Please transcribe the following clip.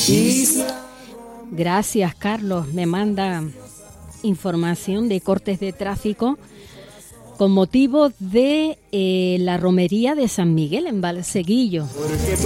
Gracias, Carlos. Me manda información de cortes de tráfico con motivo de la romería de San Miguel en Valseguillo.